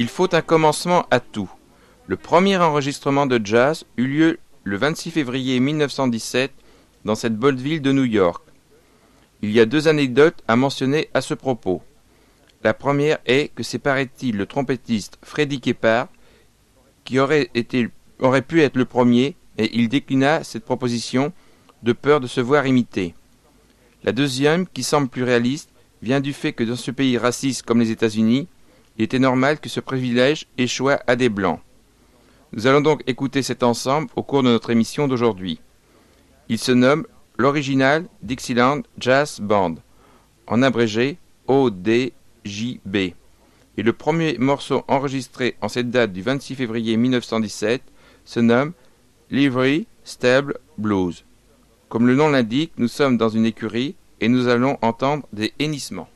Il faut un commencement à tout. Le premier enregistrement de jazz eut lieu le 26 février 1917 dans cette bonne ville de New York. Il y a deux anecdotes à mentionner à ce propos. La première est que c'est paraît-il le trompettiste Freddie Keppard qui aurait pu être le premier, et il déclina cette proposition de peur de se voir imité. La deuxième, qui semble plus réaliste, vient du fait que dans ce pays raciste comme les États-Unis, il était normal que ce privilège échoua à des Blancs. Nous allons donc écouter cet ensemble au cours de notre émission d'aujourd'hui. Il se nomme l'Original Dixieland Jazz Band, en abrégé ODJB. Et le premier morceau enregistré en cette date du 26 février 1917 se nomme Livery Stable Blues. Comme le nom l'indique, nous sommes dans une écurie et nous allons entendre des hennissements.